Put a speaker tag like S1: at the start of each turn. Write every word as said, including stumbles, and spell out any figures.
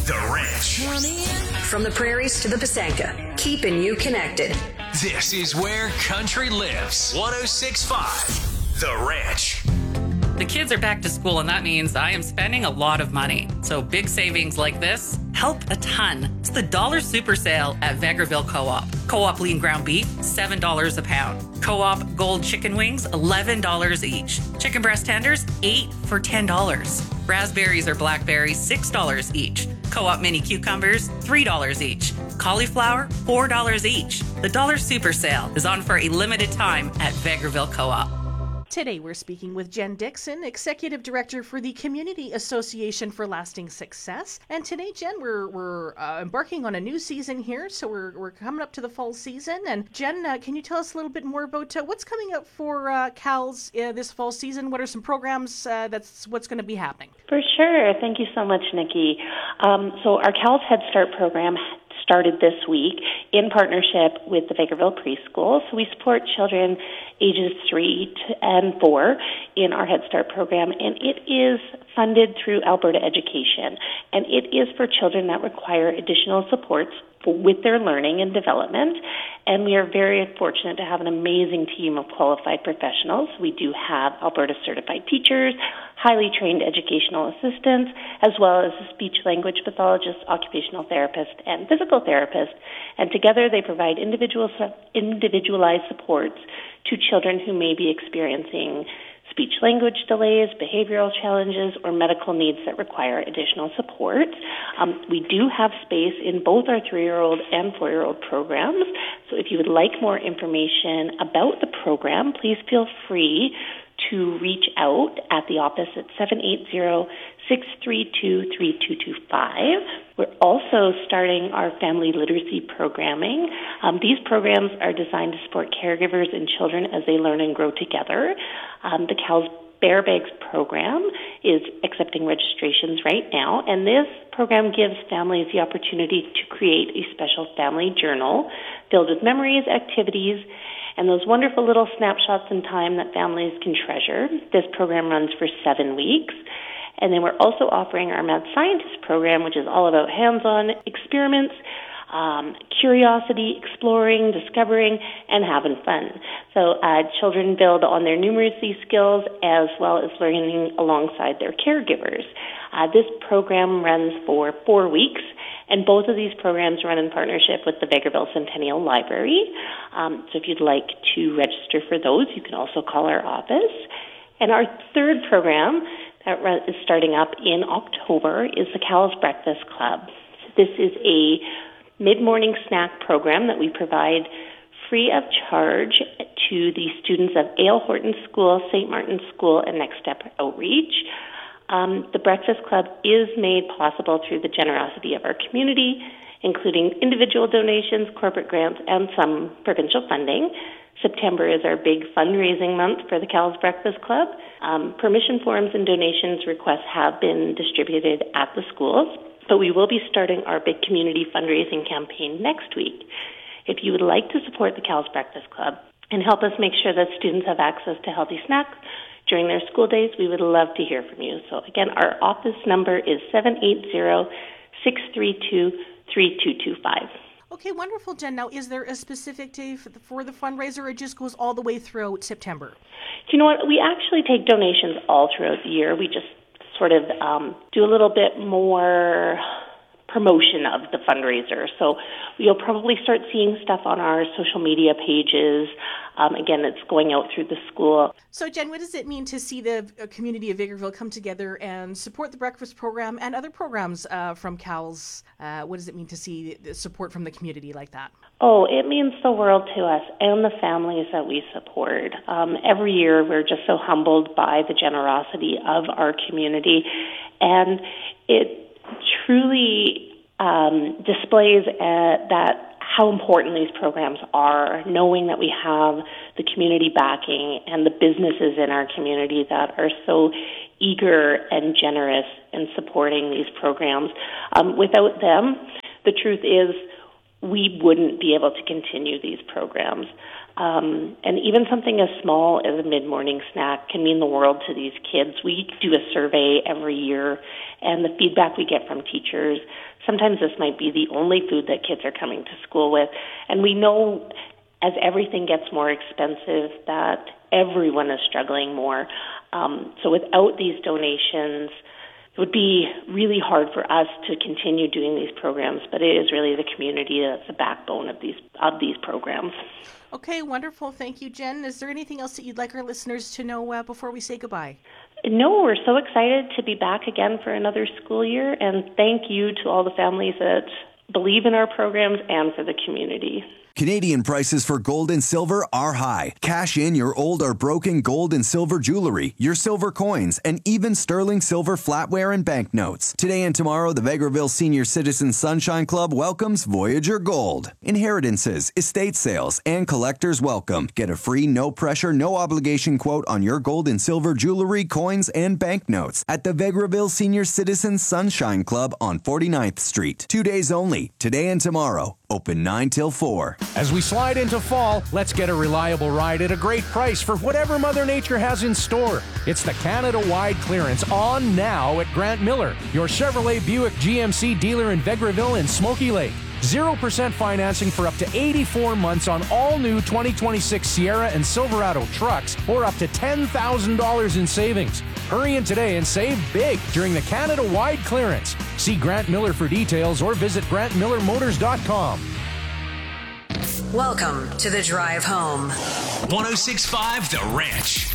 S1: The Wrench.
S2: From the prairies to the Pasanka, keeping you connected.
S1: This is where country lives. one oh six point five The Wrench.
S3: The kids are back to school, and that means I am spending a lot of money. So big savings like this help a ton. It's the dollar super sale at Vegreville Co-op. Co-op lean ground beef, seven dollars a pound. Co-op gold chicken wings, eleven dollars each. Chicken breast tenders, eight for ten dollars. Raspberries or blackberries, six dollars each. Co-op mini cucumbers, three dollars each. Cauliflower, four dollars each. The dollar super sale is on for a limited time at Vegreville Co-op.
S4: Today we're speaking with Jen Dixon, Executive Director for the Community Association for Lasting Success. And today, Jen, we're we're uh, embarking on a new season here, so we're we're coming up to the fall season. And Jen, uh, can you tell us a little bit more about uh, what's coming up for uh, C A L S uh, this fall season? What are some programs uh, that's what's going to be happening?
S5: For sure. Thank you so much, Nikki. Um, so our C A L S Head Start program started this week in partnership with the Vegreville Preschool. So we support children ages three to, and four in our Head Start program, and it is funded through Alberta Education, and it is for children that require additional supports with their learning and development. And we are very fortunate to have an amazing team of qualified professionals. We do have Alberta certified teachers, highly trained educational assistants, as well as a speech language pathologist, occupational therapist, and physical therapist. And together they provide individual, individualized supports to children who may be experiencing speech language delays, behavioral challenges, or medical needs that require additional support. Um, we do have space in both our three-year-old and four-year-old programs. So if you would like more information about the program, please feel free to reach out at the office at seven eight zero, six three two, three two two five. We're also starting our family literacy programming. Um, these programs are designed to support caregivers and children as they learn and grow together. Um, the C A L S Bear Bags program is accepting registrations right now, and this program gives families the opportunity to create a special family journal filled with memories, activities, and those wonderful little snapshots in time that families can treasure. This program runs for seven weeks. And then we're also offering our Mad Scientist program, which is all about hands-on experiments, um, curiosity, exploring, discovering, and having fun. So uh, children build on their numeracy skills as well as learning alongside their caregivers. Uh, this program runs for four weeks. And both of these programs run in partnership with the Vegreville Centennial Library. Um, so if you'd like to register for those, you can also call our office. And our third program that is starting up in October is the C A L S Breakfast Club. This is a mid-morning snack program that we provide free of charge to the students of A L Horton School, Saint Martin's School, and Next Step Outreach. Um, the Breakfast Club is made possible through the generosity of our community, including individual donations, corporate grants, and some provincial funding. September is our big fundraising month for the C A L S Breakfast Club. Um, permission forms and donations requests have been distributed at the schools, but we will be starting our big community fundraising campaign next week. If you would like to support the C A L S Breakfast Club and help us make sure that students have access to healthy snacks during their school days, we would love to hear from you. So again, our office number is seven eight zero, six three two, three two two five.
S4: Okay, wonderful, Jen. Now, is there a specific day for the, for the fundraiser, or it just goes all the way throughout September?
S5: Do you know what? We actually take donations all throughout the year. We just sort of um, do a little bit more promotion of the fundraiser. So you'll probably start seeing stuff on our social media pages. Um, again, it's going out through the school.
S4: So, Jen, what does it mean to see the community of Vegreville come together and support the breakfast program and other programs uh, from C A L S? Uh, what does it mean to see the support from the community like that?
S5: Oh, it means the world to us and the families that we support. Um, every year, we're just so humbled by the generosity of our community, and it truly um, displays uh, that how important these programs are, knowing that we have the community backing and the businesses in our community that are so eager and generous in supporting these programs. Um, without them, the truth is we wouldn't be able to continue these programs. Um, and even something as small as a mid-morning snack can mean the world to these kids. We do a survey every year, and the feedback we get from teachers, sometimes this might be the only food that kids are coming to school with. And we know as everything gets more expensive that everyone is struggling more. Um, so without these donations, it would be really hard for us to continue doing these programs, but it is really the community that's the backbone of these of these programs.
S4: Okay, wonderful. Thank you, Jen. Is there anything else that you'd like our listeners to know uh, before we say goodbye?
S5: No, we're so excited to be back again for another school year, and thank you to all the families that believe in our programs and for the community.
S6: Canadian prices for gold and silver are high. Cash in your old or broken gold and silver jewelry, your silver coins, and even sterling silver flatware and banknotes. Today and tomorrow, the Vegreville Senior Citizen Sunshine Club welcomes Voyager Gold. Inheritances, estate sales, and collectors welcome. Get a free, no-pressure, no-obligation quote on your gold and silver jewelry, coins, and banknotes at the Vegreville Senior Citizen Sunshine Club on forty-ninth Street. Two days only, today and tomorrow. Open nine till four.
S7: As we slide into fall, let's get a reliable ride at a great price for whatever Mother Nature has in store. It's the Canada-wide clearance on now at Grant Miller, your Chevrolet Buick G M C dealer in Vegreville and Smoky Lake. zero percent financing for up to eighty-four months on all new twenty twenty-six Sierra and Silverado trucks, or up to ten thousand dollars in savings. Hurry in today and save big during the Canada-wide clearance. See Grant Miller for details or visit grant miller motors dot com.
S2: Welcome to the Drive Home.
S1: one oh six point five The Ranch.